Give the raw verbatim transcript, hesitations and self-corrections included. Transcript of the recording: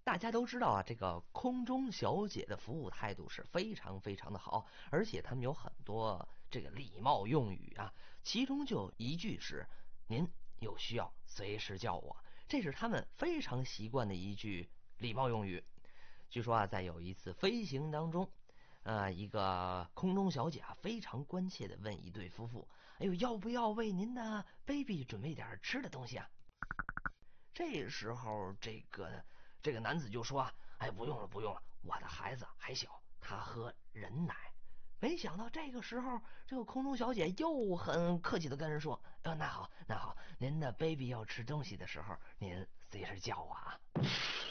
大家都知道啊，这个空中小姐的服务态度是非常非常的好，而且他们有很多这个礼貌用语啊，其中就有一句是“您有需要随时叫我”，这是他们非常习惯的一句礼貌用语。据说啊，在有一次飞行当中，呃，一个空中小姐啊，非常关切的问一对夫妇：“哎呦，要不要为您的 baby 准备点吃的东西啊？”这时候，这个这个男子就说：“哎，不用了，不用了，我的孩子还小，他喝人奶。”没想到这个时候，这个空中小姐又很客气的跟人说：“呃，那好，那好，您的 baby 要吃东西的时候，您随时叫我啊。”